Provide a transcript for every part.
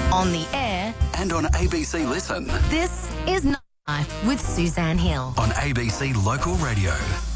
On the air and on ABC Listen. This is Nightlife with Suzanne Hill. On ABC Local Radio.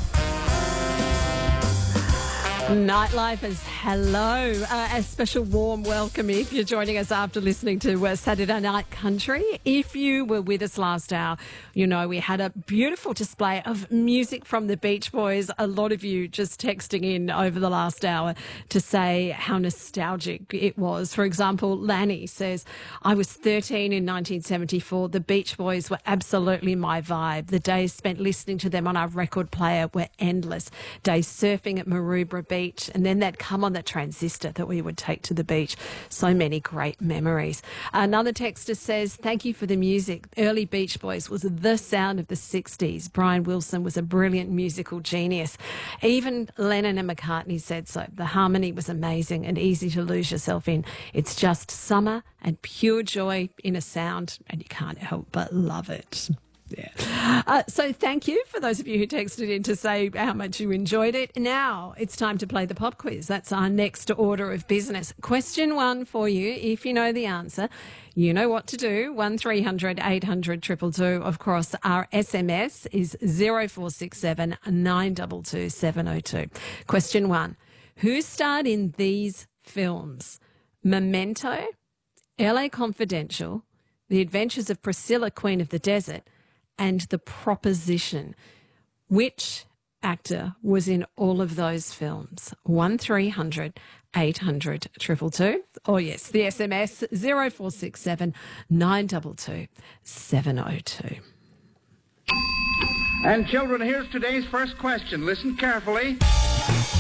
Nightlife is hello. A special warm welcome if you're joining us after listening to Saturday Night Country. If you were with us last hour, you know we had a beautiful display of music from the Beach Boys. A lot of you just texting in over the last hour to say how nostalgic it was. For example, Lanny says, I was 13 in 1974. The Beach Boys were absolutely my vibe. The days spent listening to them on our record player were endless. Days surfing at Maroubra Beach, and then they'd come on the transistor that we would take to the beach. So many great memories. Another texter says, thank you for the music. Early Beach Boys was the sound of the 60s. Brian Wilson was a brilliant musical genius. Even Lennon and McCartney said so. The harmony was amazing and easy to lose yourself in. It's just summer and pure joy in a sound, and you can't help but love it. Yeah. So thank you for those of you who texted in to say how much you enjoyed it. Now it's time to play the pop quiz. That's our next order of business. Question 1 for you. If you know the answer, you know what to do. 1300 800 222. Of course, our SMS is 0467 922 702. Question 1. Who starred in these films? Memento, LA Confidential, The Adventures of Priscilla, Queen of the Desert, and The Proposition. Which actor was in all of those films? 1300 800 222. Oh, yes, the SMS 0467 922 702. And children, here's today's first question. Listen carefully.